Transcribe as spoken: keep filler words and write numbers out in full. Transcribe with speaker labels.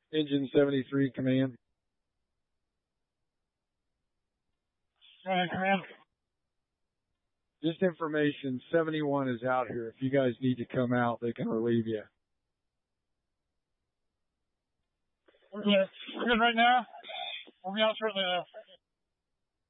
Speaker 1: Engine seventy-three, command.
Speaker 2: Go ahead, command.
Speaker 1: Just information, seventy-one is out here. If you guys need to come out, they can relieve you.
Speaker 2: We're good. We're good right now. We'll be out shortly though.